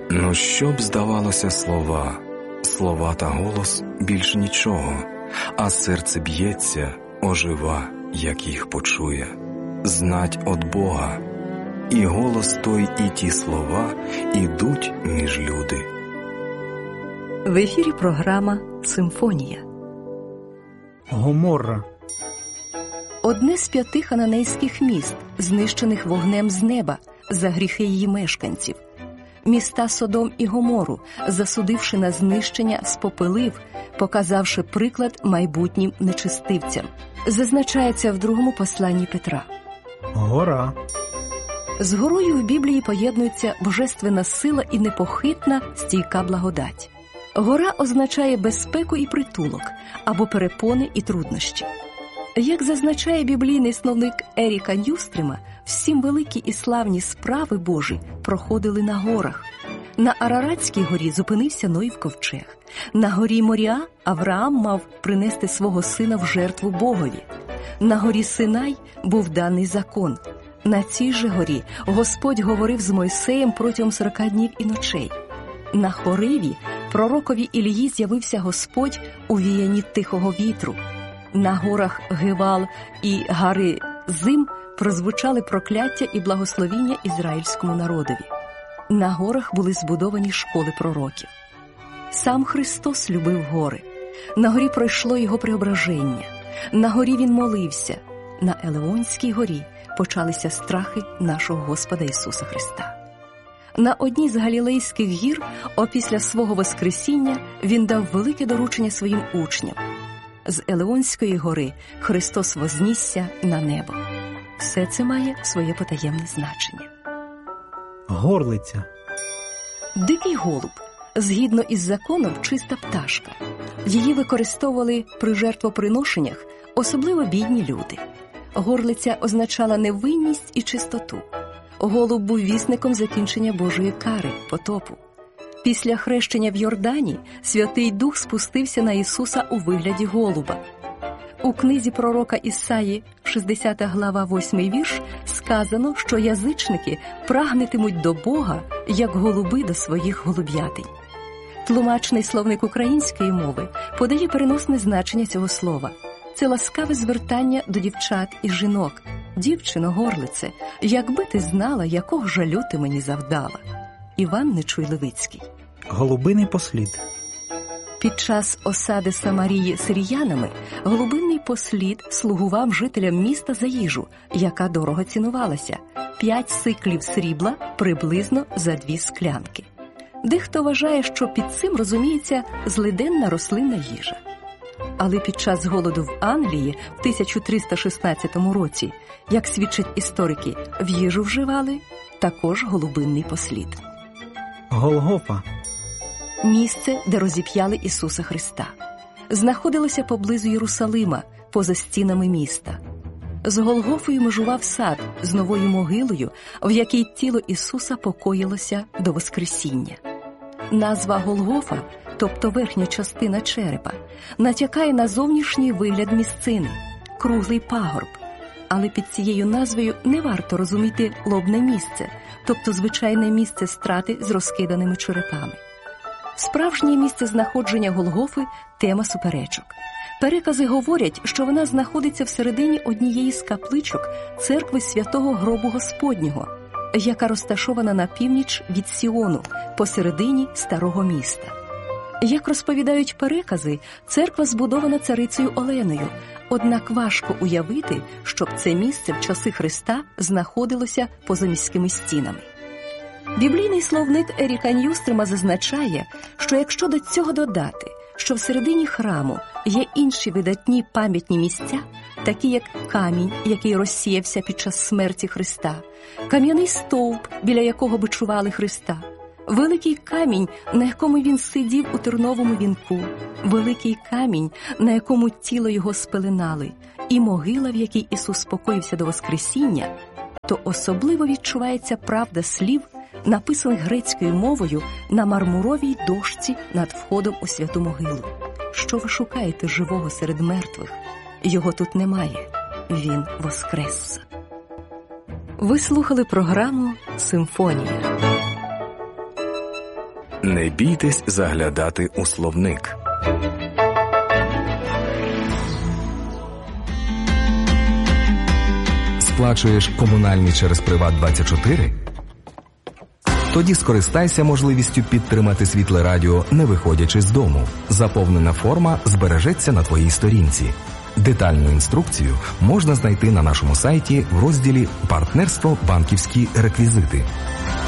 Ну що б здавалося слова та голос більш нічого, а серце б'ється, ожива, як їх почує, знать от Бога, і голос той, і ті слова ідуть між люди. В ефірі програма «Симфонія». Гоморра. Одне з 5 хананейських міст, знищених вогнем з неба за гріхи її мешканців. Міста Содом і Гомору, засудивши на знищення, спопелив, показавши приклад майбутнім нечистивцям. Зазначається в другому посланні Петра. Гора. З горою в Біблії поєднується божественна сила і непохитна, стійка благодать. Гора означає безпеку і притулок, або перепони і труднощі. Як зазначає біблійний словник Еріка Ньюстрема, всім великі і славні справи Божі проходили на горах. На Араратській горі зупинився Ноїв ковчег. На горі Моріа Авраам мав принести свого сина в жертву Богові. На горі Синай був даний закон. На цій же горі Господь говорив з Мойсеєм протягом 40 днів і ночей. На Хориві пророкові Ілії з'явився Господь у віянні тихого вітру. На горах Гевал і Гаризим прозвучали прокляття і благословіння ізраїльському народові. На горах були збудовані школи пророків. Сам Христос любив гори. На горі пройшло його преображення. На горі він молився. На Елеонській горі почалися страхи нашого Господа Ісуса Христа. На одній з Галілейських гір, опісля свого воскресіння, він дав велике доручення своїм учням. З Елеонської гори Христос вознісся на небо. Все це має своє потаємне значення. Горлиця. Дикий голуб, згідно із законом, чиста пташка. Її використовували при жертвоприношеннях, особливо бідні люди. Горлиця означала невинність і чистоту. Голуб був вісником закінчення Божої кари, потопу. Після хрещення в Йордані Святий Дух спустився на Ісуса у вигляді голуба. У книзі пророка Ісаї, 60 глава, 8 вірш, сказано, що язичники прагнетимуть до Бога, як голуби до своїх голуб'ятень. Тлумачний словник української мови подає переносне значення цього слова. Це ласкаве звертання до дівчат і жінок. «Дівчино, горлице, якби ти знала, якого жалю ти мені завдала». Іван Нечуй-Левицький. Голубиний послід. Під час осади Самарії сиріянами голубинний послід слугував жителям міста за їжу, яка дорого цінувалася – 5 сиклів срібла приблизно за 2 склянки. Дехто вважає, що під цим розуміється злиденна рослинна їжа. Але під час голоду в Англії в 1316 році, як свідчать історики, в їжу вживали також голубинний послід. Голгофа. Місце, де розіп'яли Ісуса Христа. Знаходилося поблизу Єрусалима, поза стінами міста. З Голгофою межував сад з новою могилою, в якій тіло Ісуса покоїлося до Воскресіння. Назва Голгофа, тобто верхня частина черепа, натякає на зовнішній вигляд місцини – круглий пагорб. Але під цією назвою не варто розуміти лобне місце, тобто звичайне місце страти з розкиданими черепами. Справжнє місце знаходження Голгофи – тема суперечок. Перекази говорять, що вона знаходиться всередині однієї з капличок церкви Святого Гробу Господнього, яка розташована на північ від Сіону, посередині старого міста. Як розповідають перекази, церква збудована царицею Оленою, однак важко уявити, щоб це місце в часи Христа знаходилося поза міськими стінами. Біблійний словник Еріка Ньюстрема зазначає, що якщо до цього додати, що всередині храму є інші видатні пам'ятні місця, такі як камінь, який розсіявся під час смерті Христа, кам'яний стовп, біля якого бичували Христа, великий камінь, на якому він сидів у терновому вінку, великий камінь, на якому тіло його спеленали, і могила, в якій Ісус спокоївся до Воскресіння, то особливо відчувається правда слів, написаних грецькою мовою на мармуровій дошці над входом у святу могилу. Що ви шукаєте живого серед мертвих? Його тут немає. Він воскрес. Ви слухали програму «Симфонія». Не бійтесь заглядати у словник. Сплачуєш комунальні через Приват24? Тоді скористайся можливістю підтримати Світле Радіо, не виходячи з дому. Заповнена форма збережеться на твоїй сторінці. Детальну інструкцію можна знайти на нашому сайті в розділі «Партнерство. Банківські реквізити».